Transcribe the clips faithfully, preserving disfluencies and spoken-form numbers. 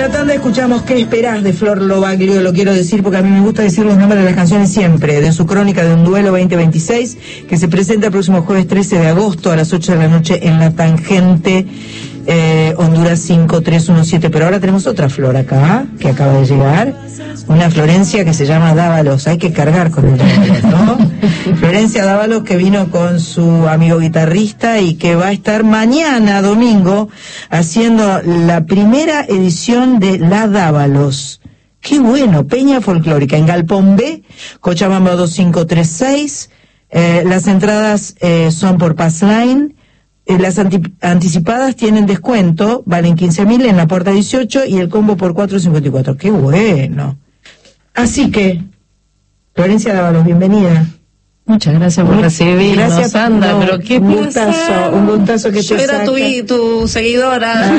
la tanda escuchamos ¿Qué esperás? De Flor Lobaglio, lo quiero decir porque a mí me gusta decir los nombres de las canciones siempre, de su crónica de un duelo veinte veintiséis, que se presenta el próximo jueves trece de agosto a las ocho de la noche en La Tangente, eh, Honduras cinco tres uno siete. Pero ahora tenemos otra Flor acá, que acaba de llegar, una Florencia que se llama Dávalos, hay que cargar con el Dávalos, ¿no? Florencia Dávalos, que vino con su amigo guitarrista y que va a estar mañana, domingo, haciendo la primera edición de La Dávalos. ¡Qué bueno! Peña Folclórica, en Galpón B, Cochabamba dos cinco tres seis. Eh, las entradas eh, son por Passline. Eh, las anti- anticipadas tienen descuento, valen quince mil en la puerta dieciocho y el combo por cuatro cincuenta y cuatro. ¡Qué bueno! Así que, Florencia Dávalos, bienvenida. Muchas gracias por recibirnos, Gracias, Sandra, no, pero qué un gustazo, un gustazo que Yo te era saca. tu, tu seguidora.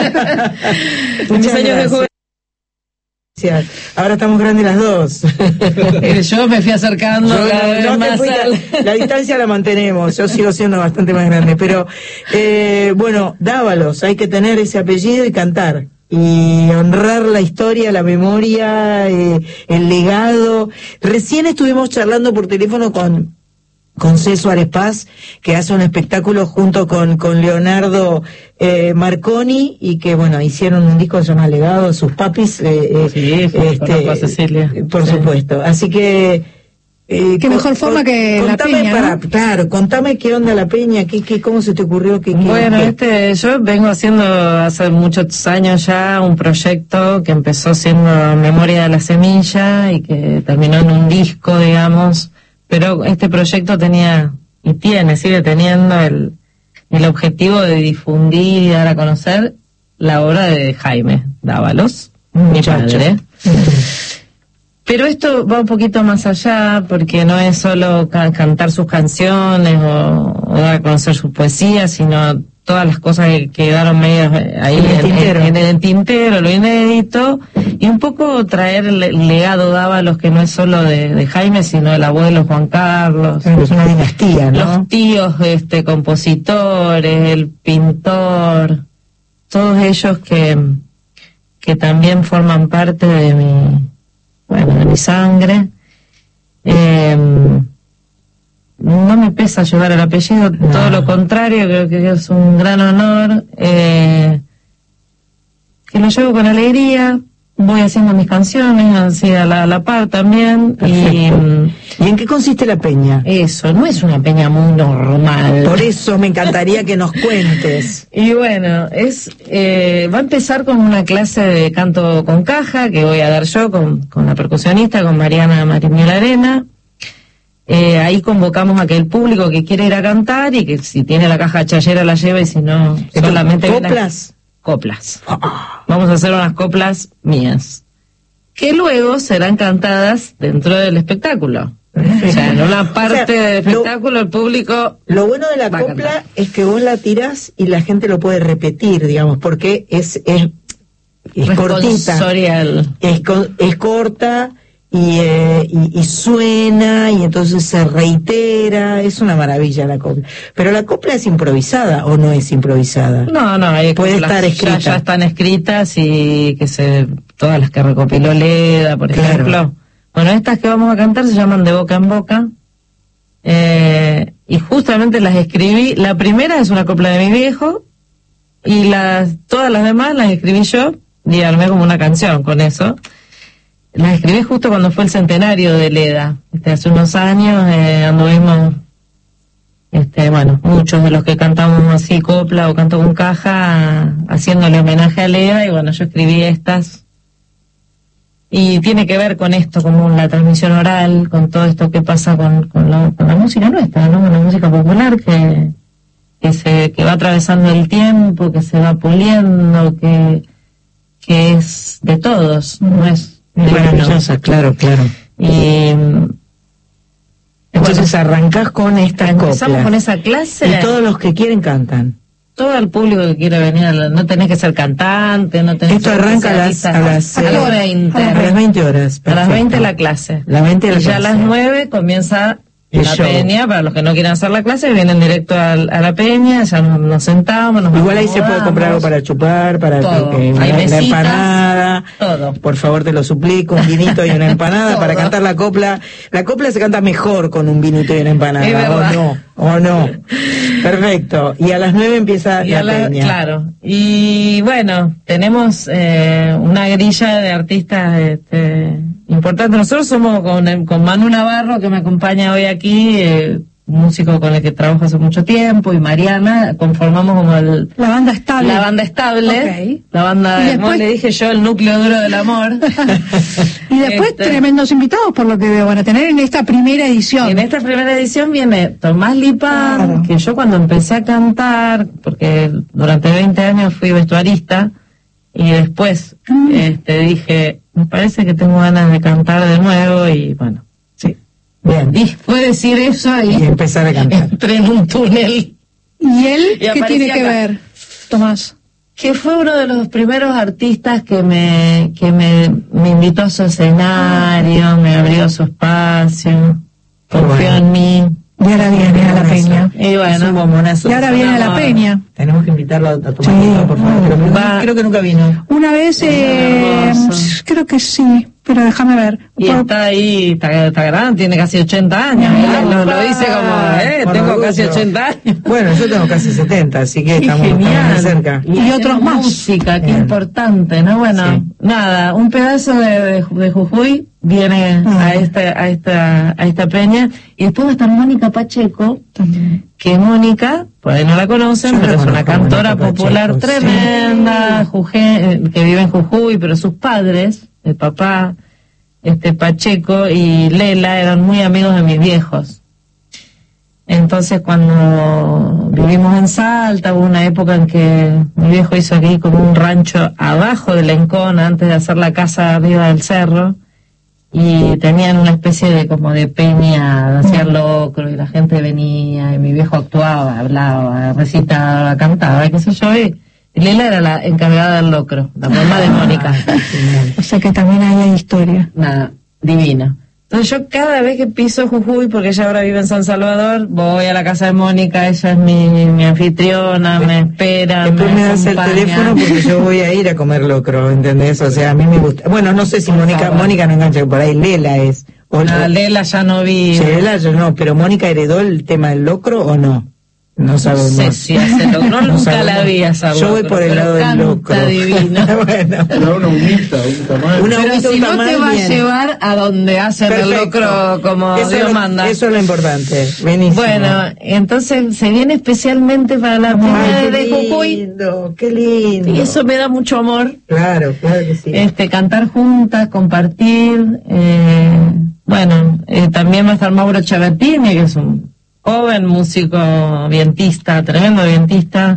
Muchas años de gracias. Ahora estamos grandes las dos. Yo me fui acercando Yo cada no, vez no te más fuiste, al... la distancia la mantenemos, yo sigo siendo bastante más grande, pero eh, bueno, Dávalos, hay que tener ese apellido y cantar, y honrar la historia, la memoria, eh, el legado. Recién estuvimos charlando por teléfono con con C. Suárez Paz, que hace un espectáculo junto con, con Leonardo eh, Marconi, y que, bueno, hicieron un disco que se llama Legado, sus papis. Eh, Sí, eh, conozco a Cecilia. Por Sí. supuesto. Así que... Eh, Qué con- mejor forma con- que la contame peña, para, ¿no? Claro, contame qué onda la peña, qué, qué, cómo se te ocurrió, qué, qué- Bueno, qué- este, yo vengo haciendo hace muchos años ya un proyecto que empezó siendo Memoria de la Semilla y que terminó en un disco, digamos, pero este proyecto tenía, y tiene, sigue teniendo el, el objetivo de difundir y dar a conocer la obra de Jaime Dávalos, mi Muchacho. padre. Pero esto va un poquito más allá, porque no es solo ca- cantar sus canciones o, o dar a conocer su poesía, sino todas las cosas que quedaron medio ahí En el en, tintero. en- en el tintero, lo inédito, y un poco traer el el legado Dávalos, que no es solo de, de Jaime, sino del abuelo Juan Carlos, Es una dinastía, ¿no? los tíos este compositores, el pintor, todos ellos que, que también forman parte de mi, bueno, de mi sangre. Eh, no me pesa llevar el apellido, No. todo lo contrario, creo que es un gran honor, eh, que lo llevo con alegría, voy haciendo mis canciones, así a la, a la par también, y mm, ¿Y en qué consiste la peña? eso, no es una peña muy normal. Por eso me encantaría que nos cuentes. Y bueno, es eh, va a empezar con una clase de canto con caja que voy a dar yo con, con la percusionista, con Mariana Marimiel Arena. Eh, ahí convocamos a que el público que quiere ir a cantar y que si tiene la caja chayera la lleve y si no, solamente... viene a- ¿Coplas? Coplas. Vamos a hacer unas coplas mías, que luego serán cantadas dentro del espectáculo. O sea, en una parte O sea, del lo- espectáculo el público... Lo bueno de la Va a copla cantar. es que vos la tirás y la gente lo puede repetir, digamos, porque es es, es cortita, responsorial. es, co- es corta y, eh, y, y suena y entonces se reitera, es una maravilla la copla. Pero la copla es improvisada o no es improvisada. No, no, hay Puede coplas estar ya- escrita. Ya, están escritas y que se todas las que recopiló Leda, por Claro. ejemplo. Bueno, estas que vamos a cantar se llaman De Boca en Boca. Eh, y justamente las escribí. La primera es una copla de mi viejo y las todas las demás las escribí yo y armé como una canción con eso. Las escribí justo cuando fue el centenario de Leda. Este, hace unos años eh, anduvimos, este, bueno, muchos de los que cantamos así copla o canto con caja, haciéndole homenaje a Leda, y bueno, yo escribí estas. Y tiene que ver con esto, como la transmisión oral, con todo esto que pasa con, con, la, con la música nuestra, ¿no? Con la música popular que, que se que va atravesando el tiempo, que se va puliendo, que, que es de todos, no es de uno. Maravillosa, claro, claro. Y Entonces arrancás con esta empezamos copla. con esa clase. Y todos los que quieren cantan. Todo el público que quiere venir, a la- no tenés que ser cantante, no tenés Esto que ser arranca a las, especialista. a las, a las eh, veinte. a las veinte horas. A las perfecto. veinte la clase. La veinte la y ya a las clase. nueve comienza En la show. peña, para los que no quieran hacer la clase, vienen directo a, a la peña, ya nos, nos sentamos, nos Igual ahí se puede comprar algo para chupar, para todo. que, que Hay la, mesitas, la empanada, todo. Por favor te lo suplico, un vinito y una empanada para cantar la copla. La copla se canta mejor con un vinito y una empanada, Es verdad. o no, o no. Perfecto. Y a las nueve empieza Y la, a la- peña. Claro. Y bueno, tenemos eh, una grilla de artistas este, importantes. Nosotros somos con, con Manu Navarro, que me acompaña hoy aquí, eh, un músico con el que trabajo hace mucho tiempo, y Mariana, conformamos como el, La banda estable. la banda estable, Ok. la banda, Y después- como le dije yo, el núcleo duro del amor. Y después Este, tremendos invitados, por lo que veo, van a tener en esta primera edición. En esta primera edición viene Tomás Lipán, Claro. que yo cuando empecé a cantar, porque durante veinte años fui vestuarista, y después Mm. este, dije, me parece que tengo ganas de cantar de nuevo, y bueno, Sí. Bien. y fue decir eso y, Y empezar a cantar. entré en un túnel, ¿Y él Y qué aparecía tiene que acá. ver, Tomás? que fue uno de los primeros artistas que me, que me, me invitó a su escenario, me abrió su espacio, confió bueno. en mí. Y ahora viene a la peña. Y Es un bueno, bombonazo. Y ahora viene a la peña. Tenemos que invitarlo a, a tomar Sí. tinto, por favor. Creo que, Va. creo que nunca vino. Una vez, eh, hermoso. creo que sí, pero déjame ver. y Por- está ahí, está, está grande, tiene casi ochenta años. Ah, Él lo, lo dice como, eh, Por tengo orgullo. casi ochenta años. Bueno, yo tengo casi setenta, así que Qué estamos, estamos muy genial. cerca. Y haciendo otros más. música, qué Bien. importante, ¿no? Bueno, Sí. nada, un pedazo de, de, de Jujuy viene Ah. a esta, a esta, a esta peña, y después va a estar Mónica Pacheco, También. que Mónica, por ahí no la conocen, Yo la pero es una conozco, cantora Mónica popular Pacheco, sí. tremenda, Juje- eh, que vive en Jujuy, pero sus padres, el papá, este Pacheco y Lela, eran muy amigos de mis viejos. Entonces cuando vivimos en Salta, hubo una época en que mi viejo hizo aquí como un rancho abajo de Lencona, antes de hacer la casa arriba del cerro, y tenían una especie de como de peña, hacían locro, y la gente venía, y mi viejo actuaba, hablaba, recitaba, cantaba, qué sé yo, y Lela era la encargada del locro, la mamá de Mónica. Genial. O sea que también ahí hay historia. Nada, divina. Entonces yo cada vez que piso Jujuy, porque ella ahora vive en San Salvador, voy a la casa de Mónica, ella es mi, mi anfitriona, me espera, Después me das el acompaña. teléfono porque yo voy a ir a comer locro, ¿entendés? O sea, a mí me gusta. Bueno, no sé si Por Mónica, favor. Mónica no engancha, por ahí Lela es. O, No, o- Lela ya no vive. Sí, Lela yo no, pero Mónica heredó el tema del locro o no. No No sabemos. sé si hace locro, no, No nunca sabemos. la vi hacer Yo voy locro, por el pero lado del canta locro. divino. Bueno. Era una humita, un tamal. Una Pero agüita, si un no te tamal, va a bien. llevar a donde hacen el Perfecto. locro como Eso Dios es lo- manda. Eso es lo importante. Buenísimo. Bueno, entonces se viene especialmente para la Ay, peña qué de Jujuy, lindo, qué lindo. y eso me da mucho amor. Claro, claro que sí. Este, cantar juntas, compartir, eh, bueno, eh, también va a estar Mauro Chabertini, que es un joven músico vientista, tremendo vientista,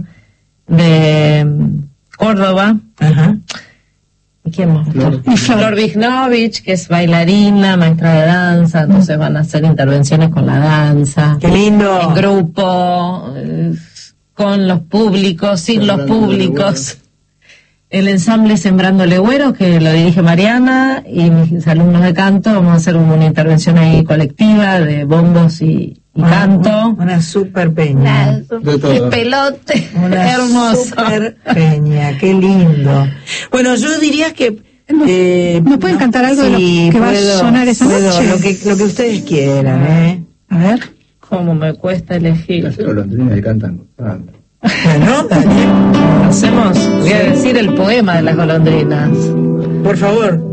de mm, Córdoba. Ajá. ¿Y quién más? Flor. Y Flor Vignovich, que es bailarina, maestra de danza, entonces van a hacer intervenciones con la danza, Qué lindo. en grupo, eh, con los públicos, sin los Sembrando públicos. El ensamble Sembrando Legüeros, que lo dirige Mariana, y mis alumnos de canto, vamos a hacer una intervención ahí colectiva de bombos y, y Una- canto. Una super peña. De todo. Y pelote, Una hermoso. super peña, qué lindo. Bueno, yo diría que... Eh, ¿nos pueden cantar algo de lo sí, que va a puedo, sonar esa puedo, noche? Lo que, lo que ustedes quieran, ¿eh? A ver. Cómo me cuesta elegir. Las golondrinas que cantan. Ah, Bueno, dale. Hacemos, voy a decir el poema de las golondrinas. Por favor.